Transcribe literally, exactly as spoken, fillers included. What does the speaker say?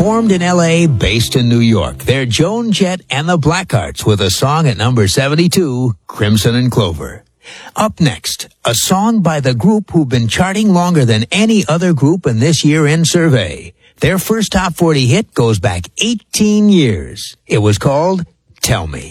Formed in L A, based in New York, they're Joan Jett and the Blackhearts with a song at number seventy-two, Crimson and Clover. Up next, a song by the group who've been charting longer than any other group in this year-end survey. Their first top forty hit goes back eighteen years. It was called Tell Me.